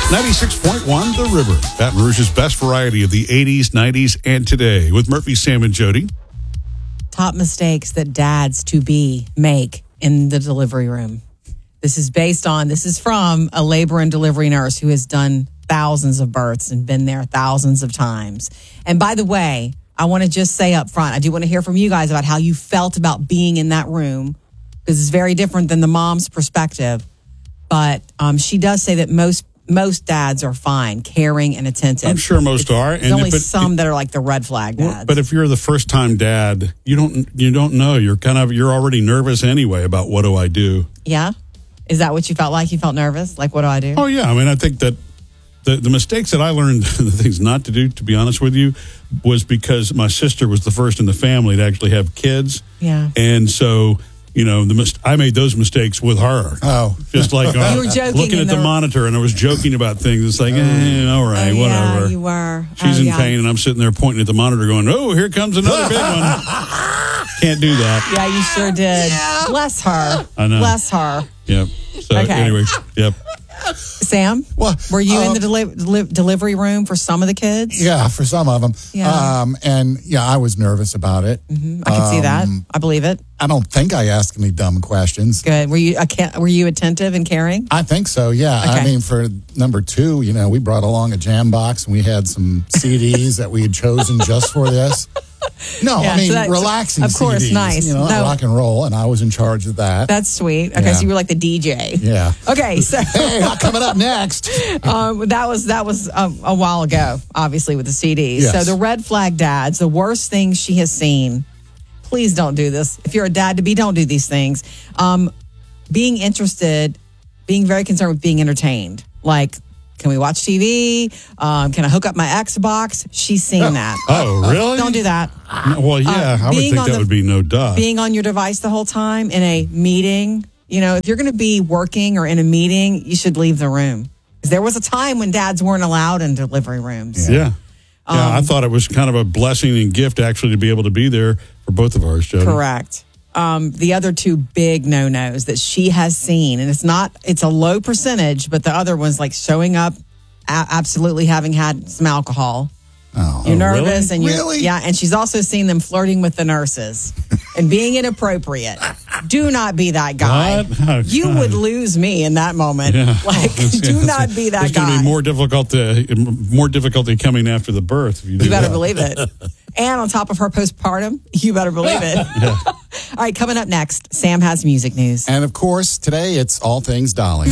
96.1 The River, Baton Rouge's best variety of the 80s, 90s, and today with Murphy, Sam, and Jody. Top mistakes that dads-to-be make in the delivery room. This is from a labor and delivery nurse who has done thousands of births and been there thousands of times. And by the way, I want to just say up front, I do want to hear from you guys about how you felt about being in that room, because it's very different than the mom's perspective. But she does say that most dads are fine, caring and attentive. I'm sure most are. There's only some that are like the red flag dads. But if you're the first time dad, you don't know. You're already nervous anyway about what do I do. Yeah? Is that what you felt like? You felt nervous? Like, what do I do? Oh, yeah. I mean, I think that the mistakes that I learned, the things not to do, to be honest with you, was because my sister was the first in the family to actually have kids. Yeah. And so, I made those mistakes with her. Oh. Just like You were joking looking at the monitor, and I was joking about things. It's like, all right, whatever. Yeah, you were. She's in pain, and I'm sitting there pointing at the monitor going, oh, here comes another big one. Can't do that. Yeah, you sure did. Yeah. Bless her. I know. Bless her. Yep. So anyway, yep. Sam, were you in the delivery room for some of the kids? Yeah, for some of them. Yeah. I was nervous about it. Mm-hmm. I can see that. I believe it. I don't think I asked any dumb questions. Good. Were you attentive and caring? I think so, yeah. Okay. I mean, for number 2, we brought along a jam box, and we had some CDs that we had chosen just for this. No, yeah, relaxing of course, CDs, nice. Rock and roll, and I was in charge of that. That's sweet. Okay, so you were like the DJ. Yeah. Okay, so hey, coming up next. That was a while ago, obviously, with the CDs. Yes. So the red flag dads, the worst things she has seen. Please don't do this. If you're a dad-to-be, don't do these things. Being interested, being very concerned with being entertained, like. Can we watch TV? Can I hook up my Xbox? She's seen that. Oh, really? Don't do that. Well, yeah, I would think that would be no duh. Being on your device the whole time in a meeting, if you're going to be working or in a meeting, you should leave the room. There was a time when dads weren't allowed in delivery rooms. Yeah. I thought it was kind of a blessing and gift actually to be able to be there for both of ours, Jody. Correct. The other 2 big no-nos that she has seen, and it's a low percentage, but the other one's like showing up, absolutely having had some alcohol. Oh, you're nervous, really? and and she's also seen them flirting with the nurses and being inappropriate. Do not be that guy. What? You would lose me in that moment. Yeah. Do not be that guy. It's going to be more difficulty coming after the birth. If you better believe it. And on top of her postpartum, you better believe it. Yeah. All right, coming up next, Sam has music news. And of course, today it's all things Dolly.